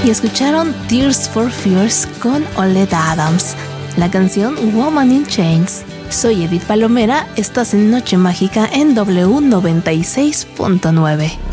y escucharon Tears for Fears con Oleta Adams, la canción Woman in Chains. Soy Edith Palomera, estás en Noche Mágica en W96.9.